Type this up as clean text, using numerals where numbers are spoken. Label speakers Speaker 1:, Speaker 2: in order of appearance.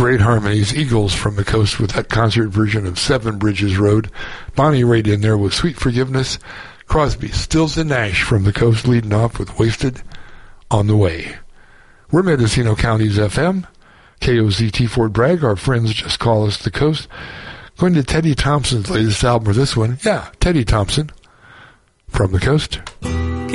Speaker 1: great harmonies. Eagles from the Coast with that concert version of Seven Bridges Road. Bonnie Raitt in there with Sweet Forgiveness. Crosby, Stills and Nash from the Coast leading off with Wasted on the Way. We're Mendocino County's FM. KOZT Fort Bragg. Our friends just call us the Coast. Going to Teddy Thompson's latest album, or this one. Yeah, Teddy Thompson from the Coast.